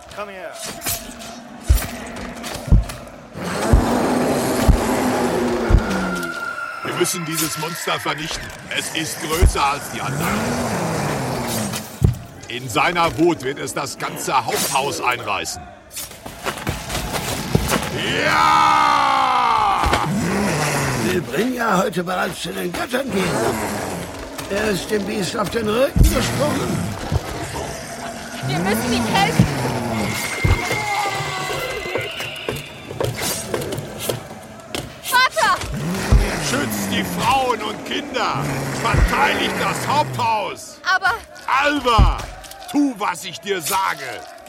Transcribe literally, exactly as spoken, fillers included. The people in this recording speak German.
Komm her. Wir müssen dieses Monster vernichten. Es ist größer als die anderen. In seiner Wut wird es das ganze Haupthaus einreißen. Ja! Will Brynja heute bereits zu den Göttern gehen? Er ist dem Biest auf den Rücken gesprungen. Wir müssen ihm helfen. Vater! Schützt die Frauen und Kinder! Verteidigt das Haupthaus! Aber... Alva! Tu, was ich dir sage!